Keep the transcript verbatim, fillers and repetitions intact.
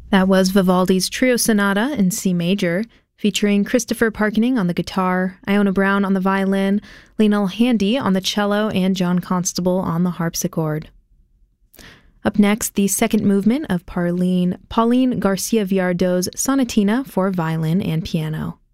That was Vivaldi's Trio Sonata in C major, featuring Christopher Parkening on the guitar, Iona Brown on the violin, Lionel Handy on the cello, and John Constable on the harpsichord. Up next, the second movement of Pauline, Pauline Garcia Villardo's Sonatina for violin and piano.